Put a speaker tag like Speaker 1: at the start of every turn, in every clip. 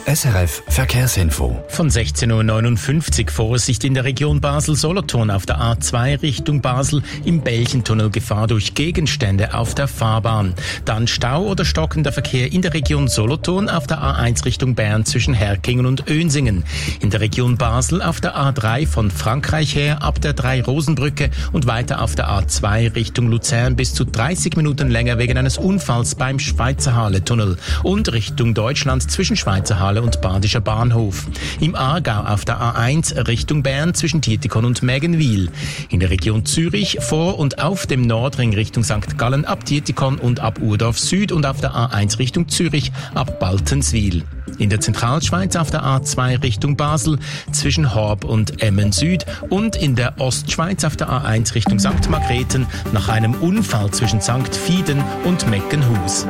Speaker 1: SRF Verkehrsinfo.
Speaker 2: Von 16.59 Uhr Vorsicht in der Region Basel-Solothurn auf der A2 Richtung Basel, im Belchentunnel Gefahr durch Gegenstände auf der Fahrbahn. Dann Stau oder stockender Verkehr in der Region Solothurn auf der A1 Richtung Bern zwischen Herkingen und Önsingen. In der Region Basel auf der A3 von Frankreich her ab der 3-Rosenbrücke und weiter auf der A2 Richtung Luzern bis zu 30 Minuten länger wegen eines Unfalls beim Schweizerhalle-Tunnel und Richtung Deutschland zwischen Schweizerhalle und Badischer Bahnhof. Im Aargau auf der A1 Richtung Bern zwischen Tietikon und Mägenwil. In der Region Zürich vor und auf dem Nordring Richtung St. Gallen ab Tietikon und ab Urdorf Süd und auf der A1 Richtung Zürich ab Baltenswil. In der Zentralschweiz auf der A2 Richtung Basel zwischen Horb und Emmen Süd und in der Ostschweiz auf der A1 Richtung St. Margrethen nach einem Unfall zwischen St. Fieden und Meckenhus.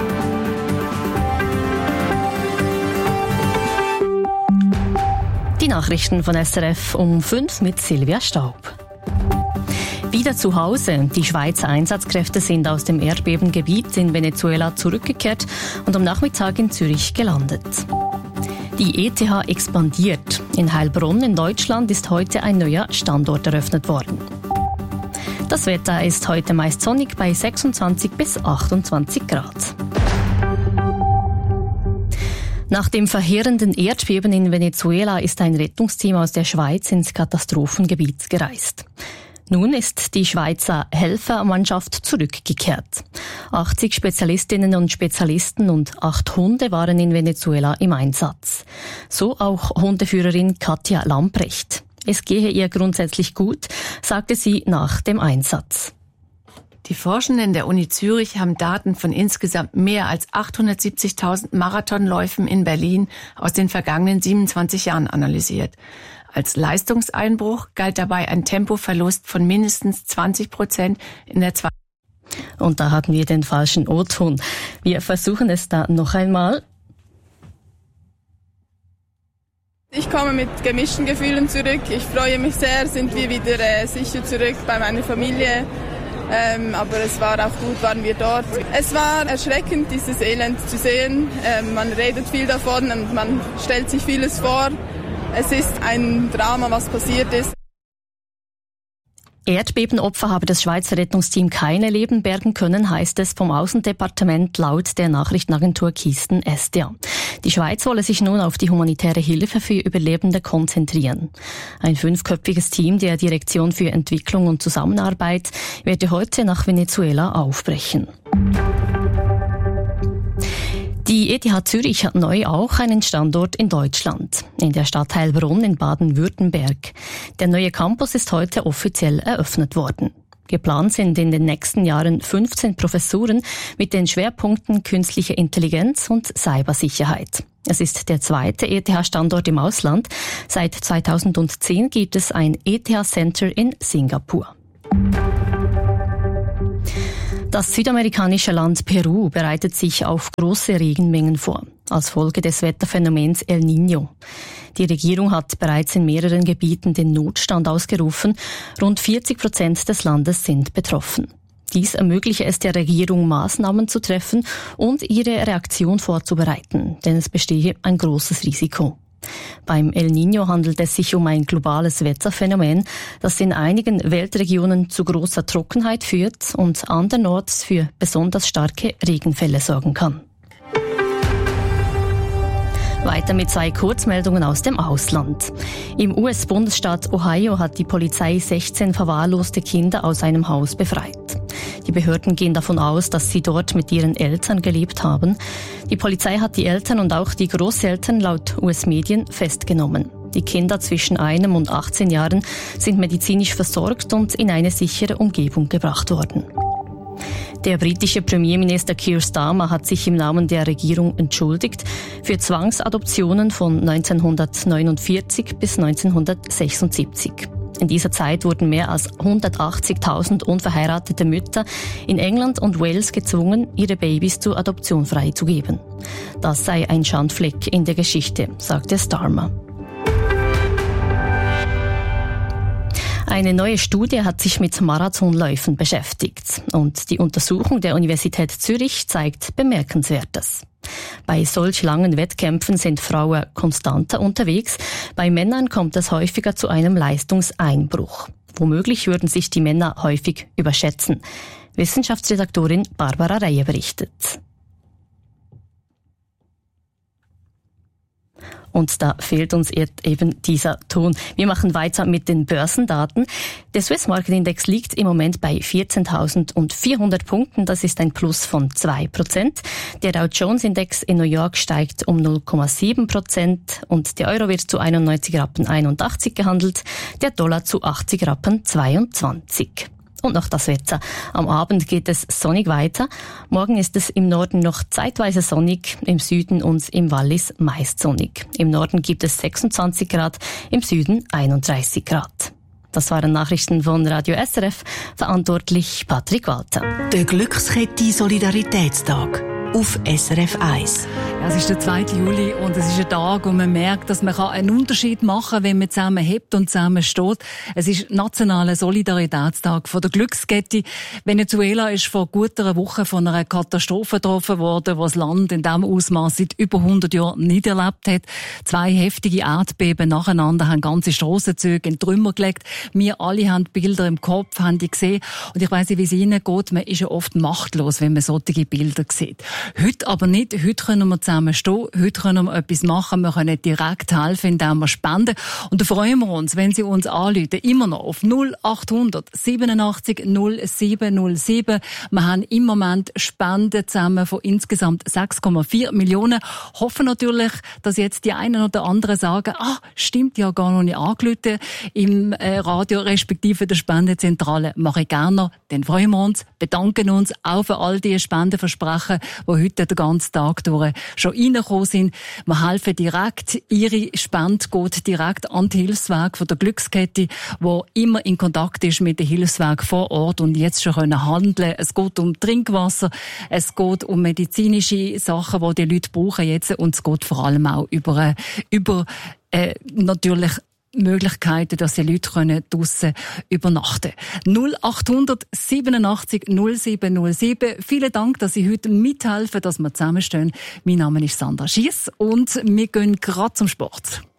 Speaker 3: Die Nachrichten von SRF um 5 mit Silvia Staub. Wieder zu Hause. Die Schweizer Einsatzkräfte sind aus dem Erdbebengebiet in Venezuela zurückgekehrt und am Nachmittag in Zürich gelandet. Die ETH expandiert. In Heilbronn in Deutschland ist heute ein neuer Standort eröffnet worden. Das Wetter ist heute meist sonnig bei 26 bis 28 Grad. Nach dem verheerenden Erdbeben in Venezuela ist ein Rettungsteam aus der Schweiz ins Katastrophengebiet gereist. Nun ist die Schweizer Helfermannschaft zurückgekehrt. 80 Spezialistinnen und Spezialisten und 8 Hunde waren in Venezuela im Einsatz. So auch Hundeführerin Katja Lamprecht. Es gehe ihr grundsätzlich gut, sagte sie nach dem Einsatz.
Speaker 4: Die Forschenden der Uni Zürich haben Daten von insgesamt mehr als 870.000 Marathonläufen in Berlin aus den vergangenen 27 Jahren analysiert. Als Leistungseinbruch galt dabei ein Tempoverlust von mindestens 20% in der zweiten.
Speaker 3: Und da hatten wir den falschen O-Ton. Wir versuchen es da noch einmal.
Speaker 5: Ich komme mit gemischten Gefühlen zurück. Ich freue mich sehr, sind wir wieder sicher zurück bei meiner Familie. Aber es war auch gut, waren wir dort. Es war erschreckend, dieses Elend zu sehen. Man redet viel davon und man stellt sich vieles vor. Es ist ein Drama, was passiert ist.
Speaker 3: Erdbebenopfer habe das Schweizer Rettungsteam keine Leben bergen können, heißt es vom Aussendepartement laut der Nachrichtenagentur Kisten SDA. Die Schweiz wolle sich nun auf die humanitäre Hilfe für Überlebende konzentrieren. Ein 5-köpfiges Team der Direktion für Entwicklung und Zusammenarbeit werde heute nach Venezuela aufbrechen. Die ETH Zürich hat neu auch einen Standort in Deutschland, in der Stadt Heilbronn in Baden-Württemberg. Der neue Campus ist heute offiziell eröffnet worden. Geplant sind in den nächsten Jahren 15 Professuren mit den Schwerpunkten künstliche Intelligenz und Cybersicherheit. Es ist der zweite ETH-Standort im Ausland. Seit 2010 gibt es ein ETH-Center in Singapur. Das südamerikanische Land Peru bereitet sich auf große Regenmengen vor, als Folge des Wetterphänomens El Niño. Die Regierung hat bereits in mehreren Gebieten den Notstand ausgerufen. Rund 40% des Landes sind betroffen. Dies ermögliche es der Regierung, Maßnahmen zu treffen und ihre Reaktion vorzubereiten, denn es bestehe ein großes Risiko. Beim El Niño handelt es sich um ein globales Wetterphänomen, das in einigen Weltregionen zu großer Trockenheit führt und andernorts für besonders starke Regenfälle sorgen kann. Weiter mit 2 Kurzmeldungen aus dem Ausland. Im US-Bundesstaat Ohio hat die Polizei 16 verwahrloste Kinder aus einem Haus befreit. Die Behörden gehen davon aus, dass sie dort mit ihren Eltern gelebt haben. Die Polizei hat die Eltern und auch die Großeltern laut US-Medien festgenommen. Die Kinder zwischen 1 und 18 Jahren sind medizinisch versorgt und in eine sichere Umgebung gebracht worden. Der britische Premierminister Keir Starmer hat sich im Namen der Regierung entschuldigt für Zwangsadoptionen von 1949 bis 1976. In dieser Zeit wurden mehr als 180.000 unverheiratete Mütter in England und Wales gezwungen, ihre Babys zur Adoption freizugeben. Das sei ein Schandfleck in der Geschichte, sagte Starmer. Eine neue Studie hat sich mit Marathonläufen beschäftigt und die Untersuchung der Universität Zürich zeigt Bemerkenswertes. Bei solch langen Wettkämpfen sind Frauen konstanter unterwegs. Bei Männern kommt es häufiger zu einem Leistungseinbruch. Womöglich würden sich die Männer häufig überschätzen. Wissenschaftsredaktorin Barbara Reihe berichtet. Und da fehlt uns eben dieser Ton. Wir machen weiter mit den Börsendaten. Der Swiss Market Index liegt im Moment bei 14.400 Punkten. Das ist ein Plus von 2%. Der Dow Jones Index in New York steigt um 0,7% und der Euro wird zu 91,81 Rappen gehandelt, der Dollar zu 80,22 Rappen. Und noch das Wetter. Am Abend geht es sonnig weiter. Morgen ist es im Norden noch zeitweise sonnig, im Süden und im Wallis meist sonnig. Im Norden gibt es 26 Grad, im Süden 31 Grad. Das waren Nachrichten von Radio SRF, verantwortlich Patrick Walter.
Speaker 6: Der Glückskette Solidaritätstag auf SRF 1.
Speaker 7: Ja, es ist der 2. Juli und es ist ein Tag, wo man merkt, dass man einen Unterschied machen kann, wenn man zusammen hebt und zusammen steht. Es ist nationaler Solidaritätstag von der Glückskette. Venezuela ist vor gut einer Woche von einer Katastrophe getroffen worden, die das Land in diesem Ausmaß seit über 100 Jahren nicht erlebt hat. 2 heftige Erdbeben nacheinander haben ganze Strassenzüge in Trümmer gelegt. Wir alle haben die Bilder im Kopf, haben die gesehen. Und ich weiss nicht, wie es Ihnen geht. Man ist ja oft machtlos, wenn man solche Bilder sieht. Heute aber nicht. Heute können wir zusammen stehen. Heute können wir etwas machen. Wir können direkt helfen, indem wir spenden. Und da freuen wir uns, wenn Sie uns anrufen. Immer noch auf 0800 87 07 07. Wir haben im Moment Spenden zusammen von insgesamt 6,4 Millionen. Hoffen natürlich, dass jetzt die einen oder anderen sagen, stimmt, ja gar noch nicht angerufen im Radio respektive der Spendenzentrale. Mache ich gerne noch. Dann freuen wir uns, bedanken uns auch für all die Spendenversprechen, die heute den ganzen Tag durch schon reingekommen sind. Wir helfen direkt. Ihre Spende geht direkt an die Hilfswerke von der Glückskette, die immer in Kontakt ist mit den Hilfswerken vor Ort und jetzt schon handeln können. Es geht um Trinkwasser, es geht um medizinische Sachen, die die Leute brauchen jetzt und es geht vor allem auch über natürlich Möglichkeiten, dass die Leute draussen übernachten können. 0800 87 07 07. Vielen Dank, dass Sie heute mithelfen, dass wir zusammenstehen. Mein Name ist Sandra Schiess und wir gehen gerade zum Sport.